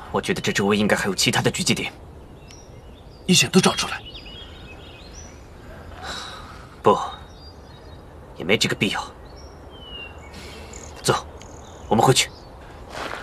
我觉得这周围应该还有其他的狙击点。 你想都找出来？ 不，也没这个必要。走，我们回去。